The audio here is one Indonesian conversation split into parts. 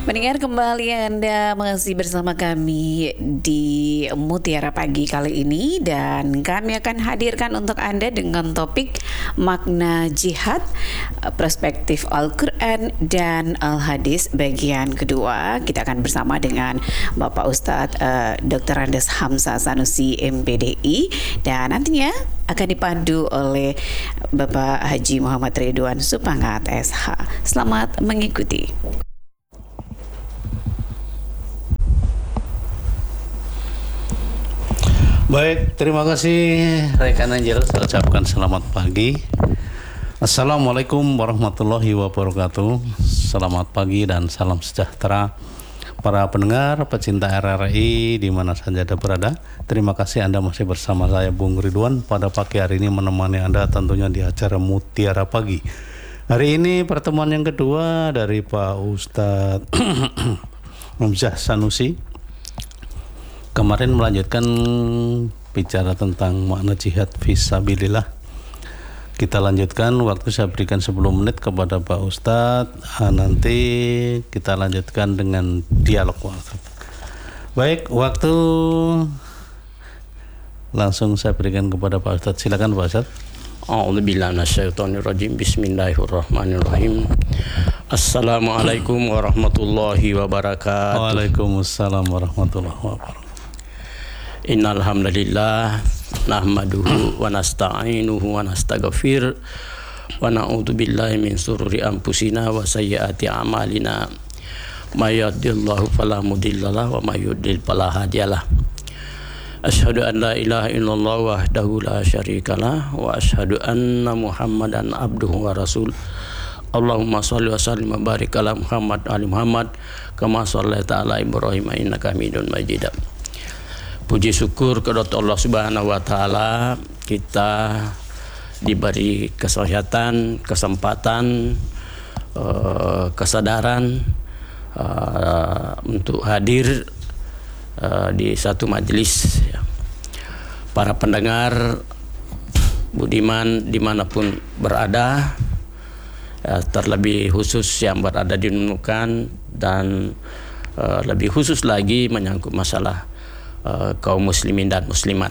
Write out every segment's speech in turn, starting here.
Mendengar kembali Anda masih bersama kami di Mutiara Pagi kali ini, dan kami akan hadirkan untuk Anda dengan topik makna jihad, perspektif Al-Quran dan Al-Hadis bagian kedua. Kita akan bersama dengan Bapak Ustadz Dr. Andes Hamzah Sanusi MPDI, dan nantinya akan dipandu oleh Bapak Haji Muhammad Ridwan Supangat SH. Selamat mengikuti. Baik, terima kasih rekan Angel. Saya ucapkan selamat pagi. Assalamualaikum warahmatullahi wabarakatuh. Selamat pagi dan salam sejahtera para pendengar, pecinta RRI di mana saja Anda berada. Terima kasih Anda masih bersama saya Bung Ridwan pada pagi hari ini menemani Anda tentunya di acara Mutiara Pagi. Hari ini pertemuan yang kedua dari Pak Ustadz Hamzah Sanusi. Kemarin melanjutkan bicara tentang makna jihad fisabilillah. Kita lanjutkan, waktu saya berikan 10 menit kepada Pak Ustadz. Nanti kita lanjutkan dengan dialog. Baik, waktu langsung saya berikan kepada Pak Ustadz. Silakan Pak Ustadz. A'udzubillahi minasyaitonirrajim. Bismillahirrahmanirrahim. Assalamualaikum warahmatullahi wabarakatuh. Waalaikumsalam warahmatullahi wabarakatuh. Innal hamdalillah nahmaduhu wa nasta'inuhu wa nastaghfir wa na'udzu billahi min shururi anfusina wa sayyiati a'malina. May yahdihillahu fala mudhillalah wa may yudlil fala hadiyalah. Asyhadu an la ilaha illallah wahdahu la syarikalah wa asyhadu anna Muhammadan abduhu wa rasul. Allahumma shalli wa sallim wa barik ala Muhammad ali Muhammad kama shallaita ala Ibrahim innaka Hamidum Majid. Puji syukur kepada Allah Subhanahu wa taala, kita diberi kesehatan, kesempatan, kesadaran untuk hadir di satu majelis. Para pendengar budiman dimanapun berada, terlebih khusus yang berada di Nunukan, dan lebih khusus lagi menyangkut masalah kaum muslimin dan muslimat.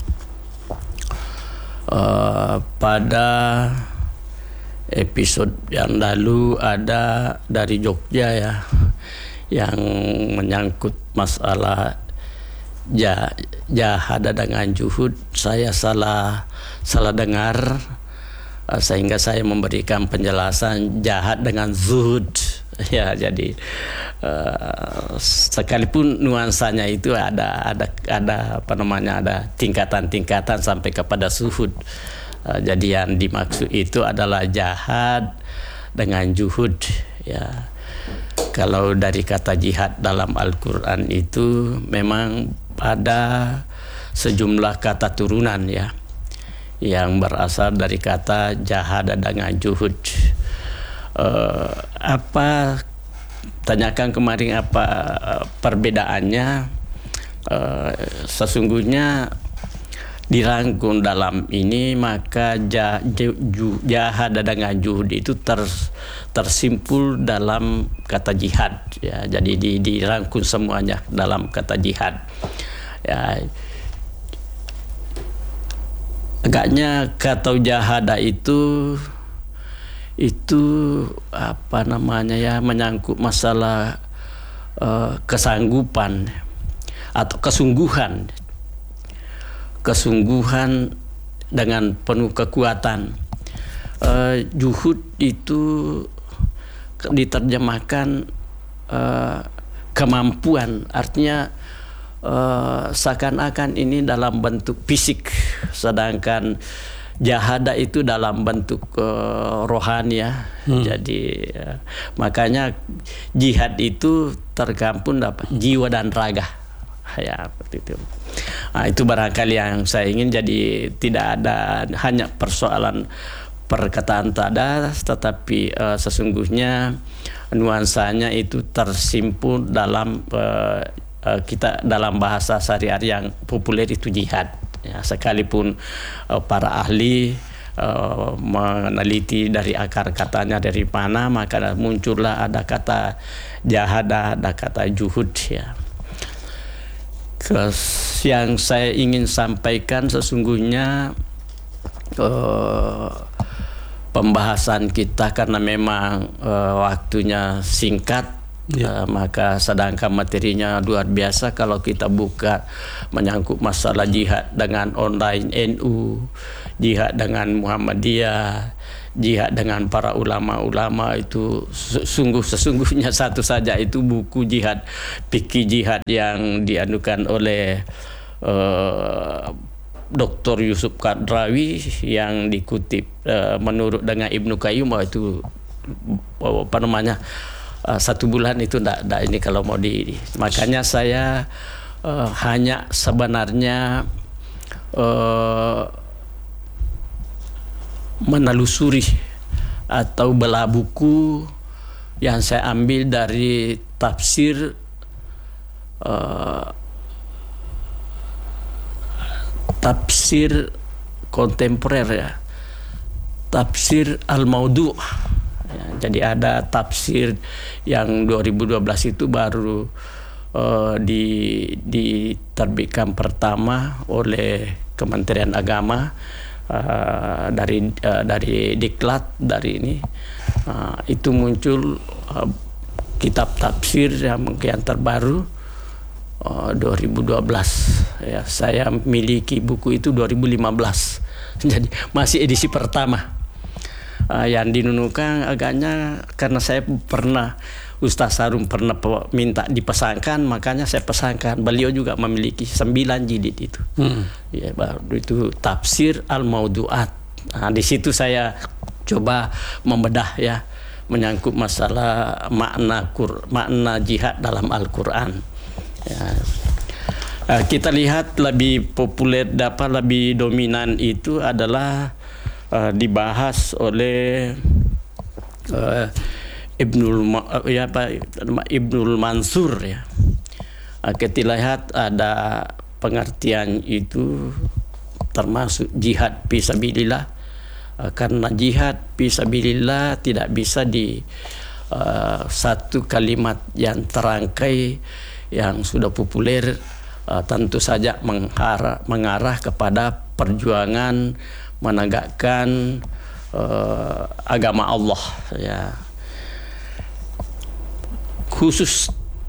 Pada episode yang lalu ada dari Jogja ya, yang menyangkut masalah jahad dengan juhud. Saya salah dengar, sehingga saya memberikan penjelasan jahad dengan zuhud. Ya, jadi sekalipun nuansanya itu ada apa namanya, ada tingkatan-tingkatan sampai kepada zuhud. Jadi yang dimaksud itu adalah jihad dengan juhud ya. Kalau dari kata jihad dalam Al-Quran itu memang ada sejumlah kata turunan ya, yang berasal dari kata jahad dengan juhud. Apa tanyakan kemarin apa perbedaannya? Sesungguhnya dirangkum dalam ini, maka jahad dengan juhud itu tersimpul dalam kata jihad ya. Jadi dirangkum semuanya dalam kata jihad ya. Agaknya kata jahada itu apa namanya ya, menyangkut masalah kesanggupan atau kesungguhan dengan penuh kekuatan. Juhud itu diterjemahkan kemampuan, artinya seakan-akan ini dalam bentuk fisik, sedangkan jahada itu dalam bentuk rohani ya. Jadi makanya jihad itu terkampung dapat jiwa dan raga ya, seperti itu. Nah, itu barangkali yang saya ingin. Jadi tidak ada hanya persoalan perkataan tada, tetapi sesungguhnya nuansanya itu tersimpul dalam kita dalam bahasa sehari-hari yang populer itu jihad ya. Sekalipun para ahli meneliti dari akar katanya dari mana, maka muncullah ada kata jahadah, ada kata juhud ya. Yang saya ingin sampaikan sesungguhnya pembahasan kita karena memang waktunya singkat. Maka sedangkan materinya luar biasa, kalau kita buka menyangkut masalah jihad dengan online NU, jihad dengan Muhammadiyah, jihad dengan para ulama-ulama, itu sesungguhnya satu saja itu buku jihad, fikih jihad yang dianukan oleh Dr. Yusuf Qadrawi yang dikutip menurut dengan Ibnu Qayyim, itu apa namanya, 1 bulan itu ndak ini kalau mau makanya saya hanya sebenarnya menelusuri atau belah buku yang saya ambil dari tafsir tafsir kontemporer ya, tafsir Al-Maudu'. Ya, jadi ada tafsir yang 2012 itu baru diterbitkan pertama oleh Kementerian Agama dari Diklat dari ini. Itu muncul kitab tafsir yang terbaru 2012 ya. Saya miliki buku itu 2015. Jadi masih edisi pertama. Yang dinunukan agaknya karena saya pernah, Ustaz Sarum pernah minta dipesankan, makanya saya pesankan. Beliau juga memiliki 9 jilid itu. Ya, baru itu tafsir Al-Maudu'at. Nah, di situ saya coba membedah ya, menyangkut masalah makna jihad dalam Al-Qur'an. Ya. Kita lihat lebih populer, lebih dominan itu adalah dibahas oleh Ibnul Mansur ya. Kita lihat ada pengertian itu termasuk jihad fisabilillah, karena jihad fisabilillah tidak bisa di satu kalimat yang terangkai yang sudah populer, tentu saja mengarah kepada perjuangan menegakkan agama Allah ya. Khusus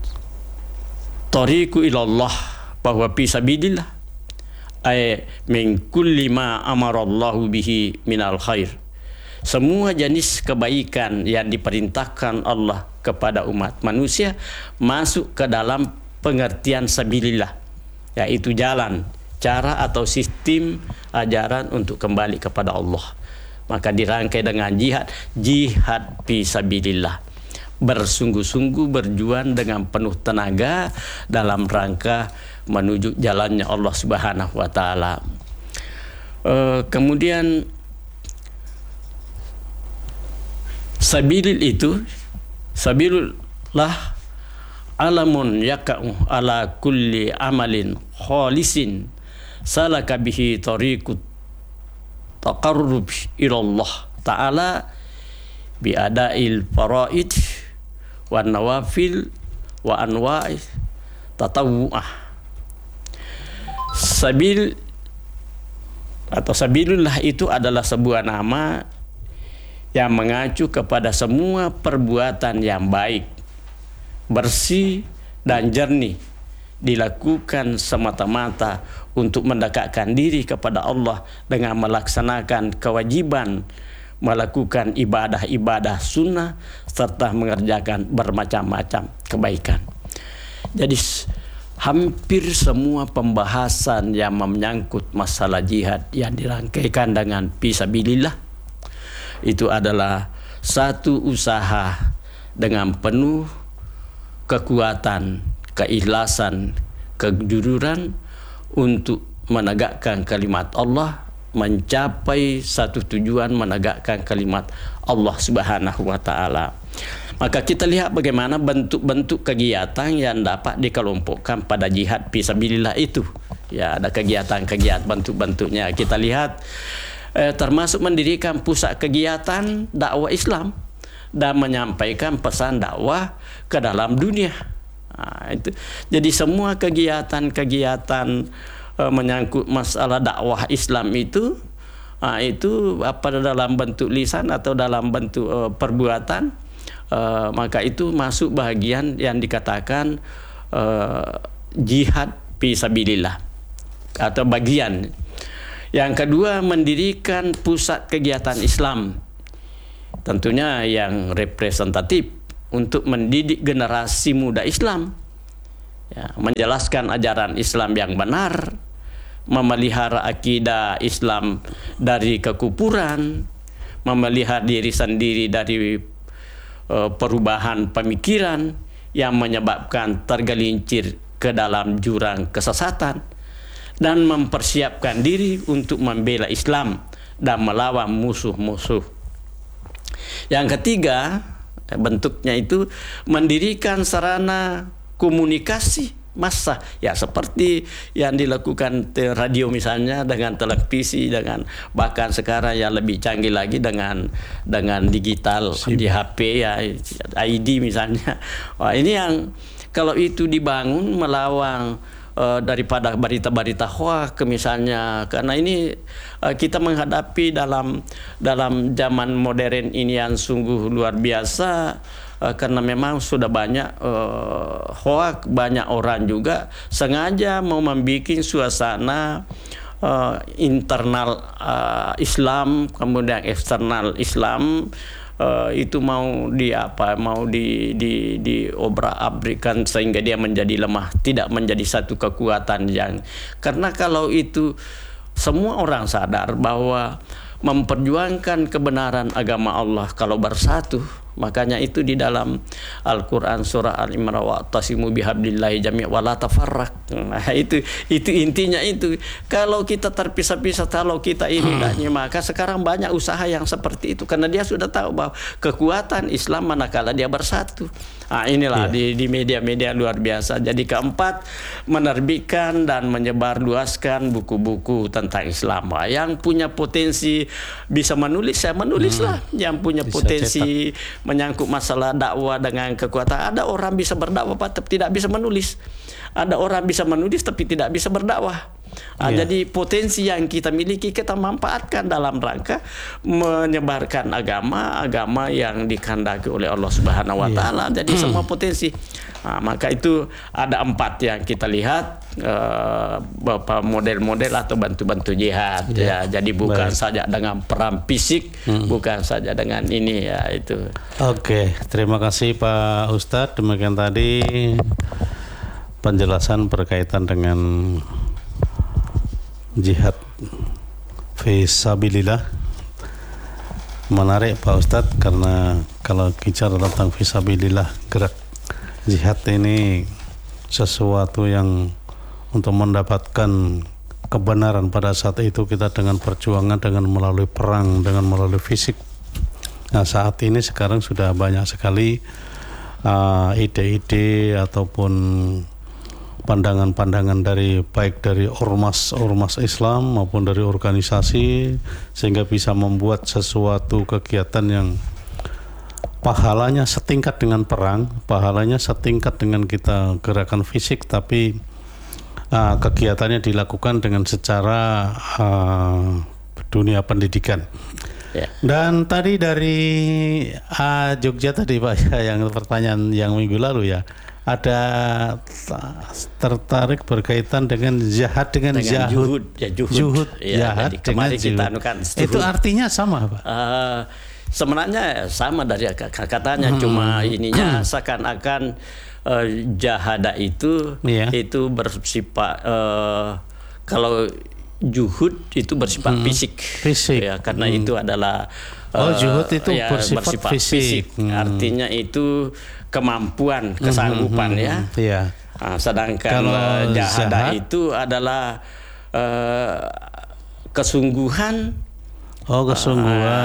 tariqu ilallah, bahwa fisabilillah ay min kulli ma amarallahu bihi minal khair, semua jenis kebaikan yang diperintahkan Allah kepada umat manusia masuk ke dalam pengertian sabilillah, yaitu jalan, cara atau sistem ajaran untuk kembali kepada Allah. Maka dirangkai dengan jihad fisabilillah, bersungguh-sungguh berjuang dengan penuh tenaga dalam rangka menuju jalannya Allah Subhanahu wa taala. Kemudian sabilullah alamun yaka'u ala kulli amalin khalisin salaka bihi tariqut taqarrub ila Allah ta'ala bi ada'il faraid wa nawafil wa anwa'i tatawu'ah. Sabil atau sabilullah itu adalah sebuah nama yang mengacu kepada semua perbuatan yang baik, bersih dan jernih, dilakukan semata-mata untuk mendekatkan diri kepada Allah dengan melaksanakan kewajiban, melakukan ibadah-ibadah sunnah, serta mengerjakan bermacam-macam kebaikan. Jadi hampir semua pembahasan yang menyangkut masalah jihad yang dirangkaikan dengan fisabilillah itu adalah satu usaha dengan penuh kekuatan, keikhlasan, kejujuran untuk menegakkan kalimat Allah, mencapai satu tujuan menegakkan kalimat Allah Subhanahu wa taala. Maka kita lihat bagaimana bentuk-bentuk kegiatan yang dapat dikelompokkan pada jihad fisabilillah itu. Ya, ada kegiatan bentuk-bentuknya. Kita lihat termasuk mendirikan pusat kegiatan dakwah Islam dan menyampaikan pesan dakwah ke dalam dunia. Itu. Jadi semua kegiatan-kegiatan menyangkut masalah dakwah Islam itu apa dalam bentuk lisan atau dalam bentuk perbuatan, maka itu masuk bagian yang dikatakan jihad fisabilillah atau bagian. Yang kedua, mendirikan pusat kegiatan Islam, tentunya yang representatif untuk mendidik generasi muda Islam, ya, menjelaskan ajaran Islam yang benar, memelihara akidah Islam dari kekufuran, memelihara diri sendiri dari perubahan pemikiran yang menyebabkan tergelincir ke dalam jurang kesesatan, dan mempersiapkan diri untuk membela Islam dan melawan musuh-musuh. Yang ketiga, bentuknya itu mendirikan sarana komunikasi massa, ya seperti yang dilakukan radio misalnya, dengan televisi, dengan bahkan sekarang yang lebih canggih lagi dengan digital di HP, ya ID misalnya. Wah, ini yang kalau itu dibangun melawan daripada berita-berita hoax misalnya, karena ini kita menghadapi dalam zaman modern ini yang sungguh luar biasa, karena memang sudah banyak hoax, banyak orang juga sengaja mau membuat suasana internal Islam, kemudian eksternal Islam, itu mau diobrak-abrikan sehingga dia menjadi lemah, tidak menjadi satu kekuatan yang, karena kalau itu semua orang sadar bahwa memperjuangkan kebenaran agama Allah kalau bersatu, makanya itu di dalam Al-Quran surah Al-Imran, wa'tasimu bihablillahi jami' wa la tafarraq. Nah, itu intinya itu. Kalau kita terpisah-pisah, kalau kita ini maka sekarang banyak usaha yang seperti itu, karena dia sudah tahu bahwa kekuatan Islam manakala dia bersatu. Nah, inilah di media-media luar biasa. Jadi keempat, menerbitkan dan menyebarluaskan buku-buku tentang Islam. Yang punya potensi bisa menulis, saya menulislah. Yang punya bisa potensi menyangkut masalah dakwah dengan kekuatan. Ada orang bisa berdakwah tapi tidak bisa menulis. Ada orang bisa menulis tapi tidak bisa berdakwah. Jadi potensi yang kita miliki kita manfaatkan dalam rangka menyebarkan agama yang dikehendaki oleh Allah Subhanahu wa taala. Jadi semua potensi. Maka itu ada 4 yang kita lihat model-model atau bantu-bantu jihad. Ya, jadi bukan saja dengan perang fisik, bukan saja dengan ini, ya itu. Oke, terima kasih Pak Ustadz. Demikian tadi penjelasan berkaitan dengan jihad fisabilillah. Menarik Pak Ustadz, karena kalau bicara tentang fisabilillah, gerak jihad ini sesuatu yang untuk mendapatkan kebenaran pada saat itu kita dengan perjuangan, dengan melalui perang, dengan melalui fisik. Nah, saat ini sekarang sudah banyak sekali ide-ide ataupun pandangan-pandangan baik dari ormas Islam maupun dari organisasi, sehingga bisa membuat sesuatu kegiatan yang pahalanya setingkat dengan perang, pahalanya setingkat dengan kita gerakan fisik, tapi kegiatannya dilakukan dengan secara dunia pendidikan. Dan tadi dari Jogja tadi Pak, yang pertanyaan yang minggu lalu ya, ada tertarik berkaitan dengan jihad dengan juhud ya, jihad kemarin dengan kita juhud. Itu artinya sama Pak? Sebenarnya sama dari katanya, cuma ininya seakan-akan jahada itu bersifat kalau juhud itu bersifat fisik ya, karena itu adalah juhud itu bersifat fisik. Artinya itu kemampuan, kesanggupan ya. Sedangkan kalau jahada itu adalah kesungguhan.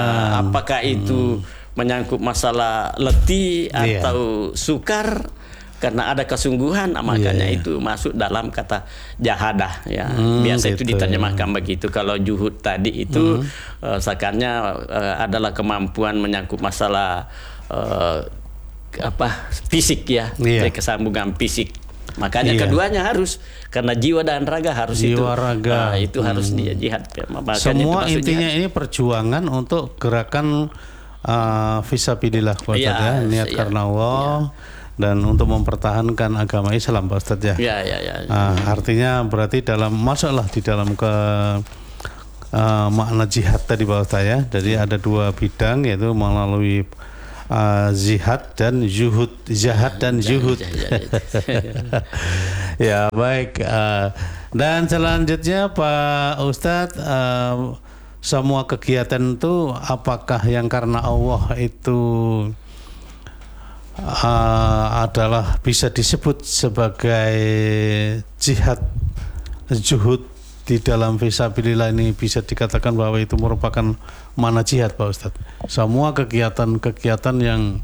Apakah itu menyangkut masalah letih atau sukar, karena ada kesungguhan, makanya itu masuk dalam kata jahadah ya. Biasa itu diterjemahkan begitu. Kalau juhud tadi itu seakannya adalah kemampuan menyangkut masalah fisik ya, kesambungan fisik. Makanya keduanya harus, karena jiwa dan raga harus raga. Itu harus dia jihad. Makanya semua intinya jihad. Ini perjuangan untuk gerakan fisabilillah Pak Ustadz ya, niat karena Allah. Dan untuk mempertahankan agama Islam Pak Ustadz ya. Artinya berarti masuklah di dalam makna jihad tadi Pak Ustadz ya. Jadi ada dua bidang, yaitu melalui jihad dan zuhud, zuhud. Ya baik. Dan selanjutnya Pak Ustadz, semua kegiatan itu apakah yang karena Allah itu adalah bisa disebut sebagai jihad, zuhud di dalam fisabilillah, ini bisa dikatakan bahwa itu merupakan mana jihad Pak Ustadz? Semua kegiatan-kegiatan yang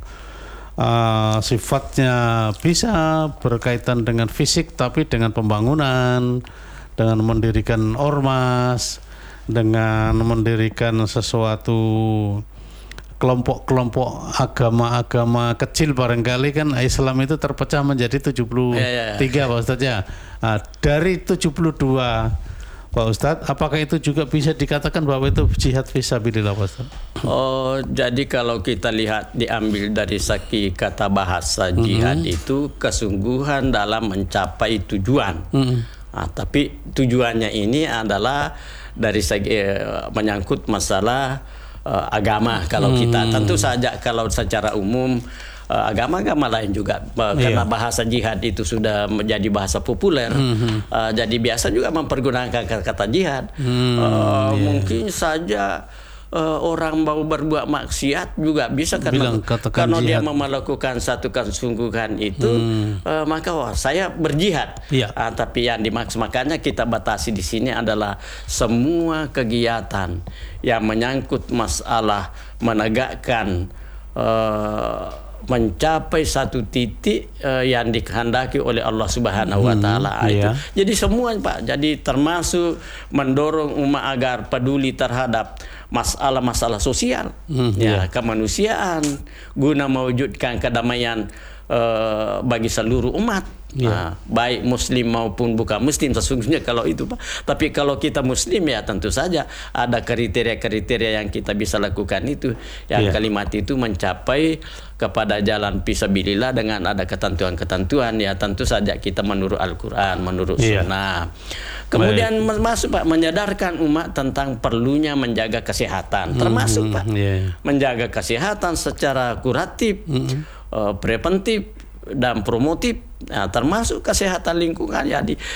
sifatnya bisa berkaitan dengan fisik, tapi dengan pembangunan, dengan mendirikan ormas, dengan mendirikan sesuatu kelompok-kelompok agama-agama kecil, barangkali kan Islam itu terpecah menjadi 73 Pak Ustadz ya. Dari 72 Pak Ustadz, apakah itu juga bisa dikatakan bahwa itu jihad fisabilillah Pak Ustadz? Jadi kalau kita lihat diambil dari segi kata bahasa jihad itu kesungguhan dalam mencapai tujuan. Tapi tujuannya ini adalah dari segi menyangkut masalah agama. Kalau kita tentu saja kalau secara umum agama-agama lain juga karena bahasa jihad itu sudah menjadi bahasa populer, jadi biasa juga mempergunakan kata jihad. Mungkin saja orang mau berbuat maksiat juga bisa karena dia melakukan satu kesungguhan itu, maka saya berjihad. Tapi yang dimaksud, makanya kita batasi di sini adalah semua kegiatan yang menyangkut masalah menegakkan mencapai satu titik yang dikehendaki oleh Allah Subhanahu wa taala itu. Jadi semua Pak, jadi termasuk mendorong umat agar peduli terhadap masalah-masalah sosial, kemanusiaan, guna mewujudkan kedamaian bagi seluruh umat. Baik muslim maupun bukan muslim sesungguhnya kalau itu Pak. Tapi kalau kita muslim ya tentu saja ada kriteria-kriteria yang kita bisa lakukan itu. Yang kalimat itu mencapai kepada jalan fisabilillah dengan ada ketentuan-ketentuan, ya tentu saja kita menurut Al-Quran, menurut Sunnah. Kemudian masuk Pak, menyadarkan umat tentang perlunya menjaga kesehatan, termasuk Pak menjaga kesehatan secara kuratif, preventif dan promotif. Nah, termasuk kesehatan lingkungan ya di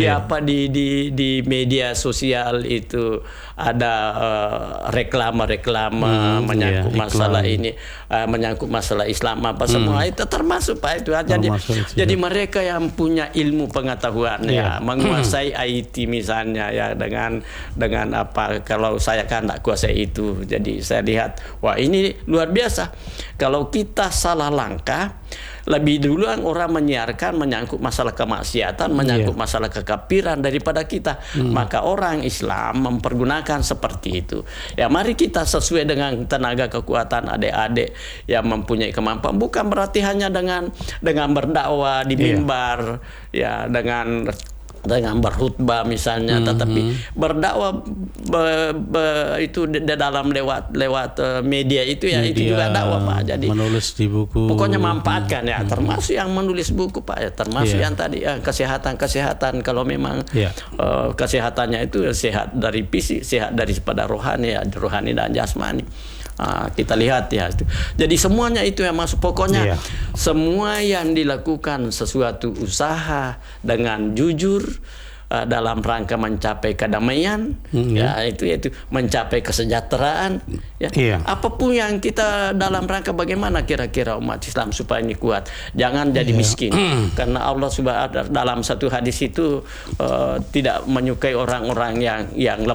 media sosial itu ada reklama menyangkut masalah ini, menyangkut masalah Islam apa semua itu termasuk Pak itu. Jadi mereka yang punya ilmu pengetahuan menguasai IT misalnya ya, dengan apa, kalau saya kan tidak kuasai itu, jadi saya lihat wah ini luar biasa. Kalau kita salah langkah, lebih duluan orang menyiarkan menyangkut masalah kemaksiatan, menyangkut masalah kekafiran daripada kita. Maka orang Islam mempergunakan seperti itu. Ya mari kita sesuai dengan tenaga kekuatan adik-adik yang mempunyai kemampuan. Bukan berarti hanya dengan berdakwah di mimbar, ya dengan berkhutbah misalnya, tetapi berdakwah itu dalam lewat media itu ya, itu juga dakwah Pak. Jadi menulis di buku, pokoknya manfaatkan ya, termasuk yang menulis buku Pak ya, termasuk yang tadi kesehatan kalau memang kesehatannya itu sehat dari fisik, sehat daripada rohani ya, rohani dan jasmani. Kita lihat ya, jadi semuanya itu yang masuk. Pokoknya semua yang dilakukan sesuatu usaha dengan jujur dalam rangka mencapai kedamaian, ya itu mencapai kesejahteraan, ya. Apapun yang kita dalam rangka bagaimana kira-kira umat Islam supaya ini kuat, jangan jadi miskin, karena Allah Subhanahu dalam satu hadis itu tidak menyukai orang-orang yang lemah.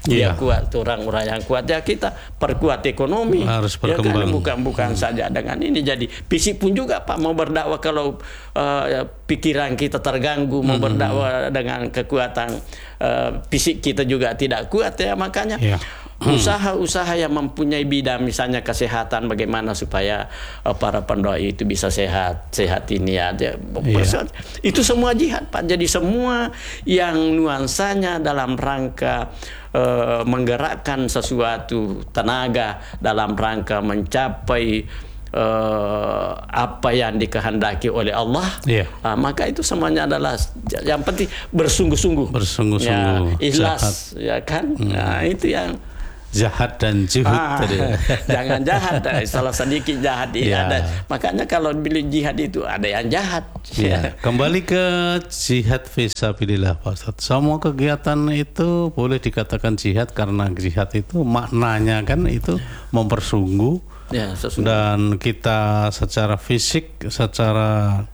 dia kuat, orang-orang yang kuat ya kita perkuat ekonomi. Harus berkembang. Ya kan? Bukan saja dengan ini. Jadi fisik pun juga Pak, mau berdakwah kalau pikiran kita terganggu, mau berdakwah dengan kekuatan fisik kita juga tidak kuat ya, makanya usaha-usaha yang mempunyai bidang misalnya kesehatan, bagaimana supaya para pendai itu bisa sehat ini aja. Itu semua jihad Pak. Jadi semua yang nuansanya dalam rangka menggerakkan sesuatu tenaga dalam rangka mencapai apa yang dikehendaki oleh Allah, maka itu semuanya adalah yang penting bersungguh-sungguh, ya, ikhlas, ya kan. Nah, itu yang jahat dan juhud tadi. Jangan jahat, salah sedikit jahat ada. Makanya kalau pilih jihad itu ada yang jahat. Kembali ke jihad fisabilillah Pak Ustadz. Semua kegiatan itu boleh dikatakan jihad karena jihad itu maknanya kan itu mempersungguh. Dan kita secara fisik, secara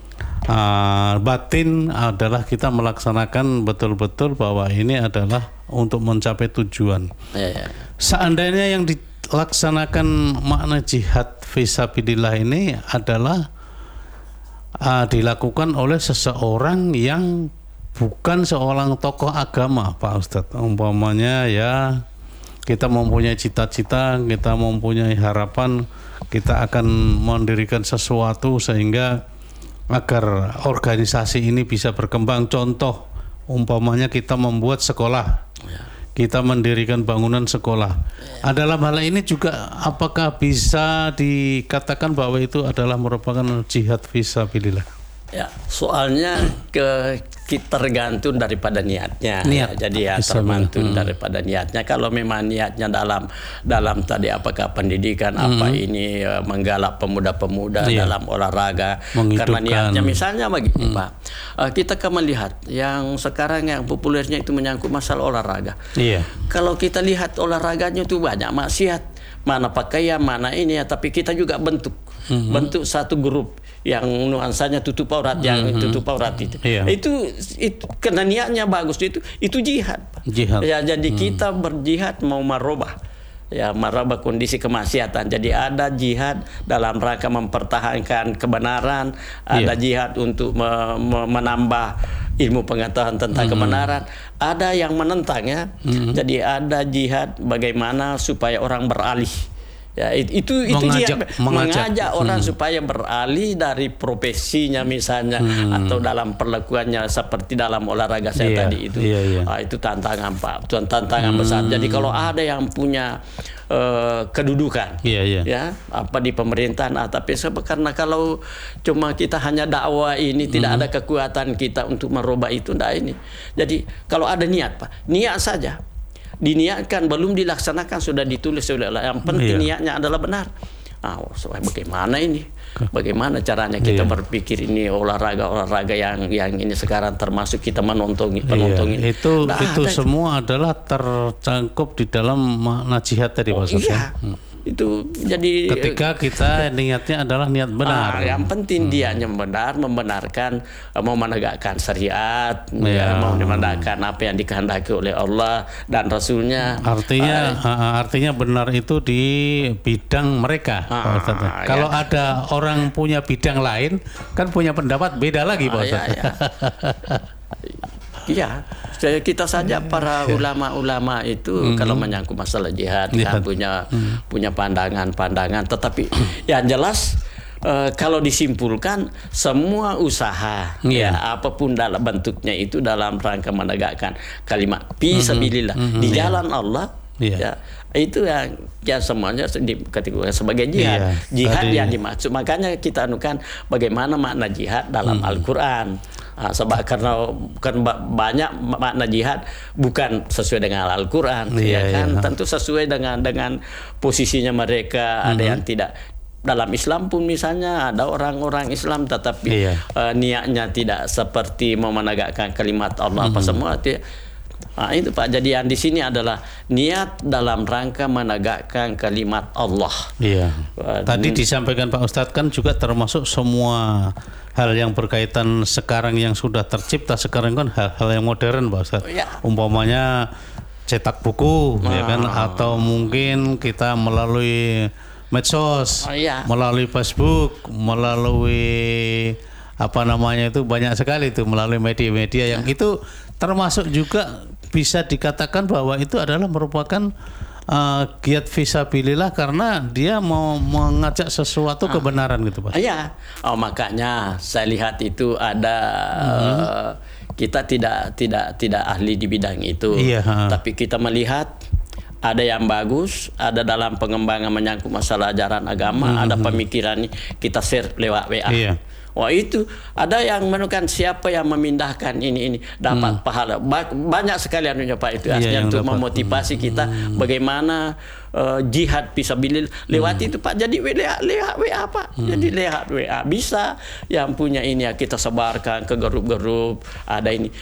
batin adalah kita melaksanakan betul-betul bahwa ini adalah untuk mencapai tujuan. Seandainya yang dilaksanakan makna jihad fisabilillah ini adalah dilakukan oleh seseorang yang bukan seorang tokoh agama Pak Ustadz. Umpamanya ya kita mempunyai cita-cita, kita mempunyai harapan, kita akan mendirikan sesuatu sehingga agar organisasi ini bisa berkembang. Contoh, umpamanya kita membuat sekolah, kita mendirikan bangunan sekolah. Dalam hal ini juga apakah bisa dikatakan bahwa itu adalah merupakan jihad fisabilillah? Ya, soalnya tergantung daripada niatnya. Jadi tergantung daripada niatnya. Kalau memang niatnya dalam tadi apakah pendidikan, apa ini menggalak pemuda-pemuda dalam olahraga, karena niatnya misalnya begini Pak, kita akan melihat yang sekarang yang populernya itu menyangkut masalah olahraga. Kalau kita lihat olahraganya itu banyak maksiat, mana pakaian, mana ini ya, tapi kita juga bentuk satu grup yang nuansanya tutup aurat, yang tutup aurat itu karena niatnya bagus, itu jihad. Ya, jadi kita berjihad mau merubah kondisi kemaksiatan. Jadi ada jihad dalam rangka mempertahankan kebenaran, ada jihad untuk menambah ilmu pengetahuan tentang kebenaran, ada yang menentangnya. Jadi ada jihad bagaimana supaya orang beralih. Ya, itu mengajak orang supaya beralih dari profesinya misalnya, atau dalam perlakuannya seperti dalam olahraga saya tadi itu. Itu tantangan Pak, tantangan besar. Jadi kalau ada yang punya kedudukan ya apa di pemerintahan, tapi karena kalau cuma kita hanya dakwah ini tidak ada kekuatan kita untuk merubah itu, ini. Jadi kalau ada niat Pak, niat saja. Diniatkan, belum dilaksanakan sudah ditulis oleh Allah. Yang penting niatnya adalah benar. Bagaimana ini? Bagaimana caranya kita berpikir ini olahraga yang ini sekarang termasuk kita menonton itu semua adalah tercangkup di dalam makna jihad tadi Pak Ustadz. Itu jadi ketika kita niatnya adalah niat benar. Yang penting dianya benar, membenarkan, mau menegakkan syariat, mau menegakkan apa yang dikehendaki oleh Allah dan Rasulnya. Artinya benar itu di bidang mereka. Kalau ada orang punya bidang lain, kan punya pendapat beda lagi Pak Ustadz. Iya, kita saja para ulama-ulama itu kalau menyangkut masalah jihad kan punya pandangan-pandangan, tetapi yang jelas kalau disimpulkan semua usaha apapun dalam bentuknya itu dalam rangka menegakkan kalimat fisabilillah di jalan Allah. Itu yang semuanya dikategorikan sebagai jihad. Jihad yang dimaksud, makanya kita anukan bagaimana makna jihad dalam Al-Quran. Sebab karena banyak makna jihad bukan sesuai dengan Al-Quran, tentu sesuai dengan posisinya mereka. Ada yang tidak. Dalam Islam pun misalnya ada orang-orang Islam tetapi niatnya tidak seperti mau menegakkan kalimat Allah apa semua. Itu Pak. Jadi yang di sini adalah niat dalam rangka menegakkan kalimat Allah. Tadi disampaikan Pak Ustadz kan juga termasuk semua hal yang berkaitan sekarang yang sudah tercipta sekarang kan hal-hal yang modern Pak Ustadz. Umpamanya cetak buku, ya kan, atau mungkin kita melalui medsos, melalui Facebook, melalui apa namanya itu banyak sekali itu, melalui media-media yang itu termasuk juga bisa dikatakan bahwa itu adalah merupakan giat fisabilillah karena dia mau mengajak sesuatu kebenaran gitu Pak. Iya. Makanya saya lihat itu ada kita tidak ahli di bidang itu. Tapi kita melihat ada yang bagus, ada dalam pengembangan menyangkut masalah ajaran agama, ada pemikiran kita share lewat WA. Wah itu ada yang menemukan siapa yang memindahkan ini dapat pahala banyak sekali anunya Pak itu aslinya untuk memotivasi kita bagaimana jihad fisabilillah lewat itu Pak. Jadi lewat WA Pak. Jadi lewat WA bisa yang punya ini ya kita sebarkan ke grup-grup ada ini.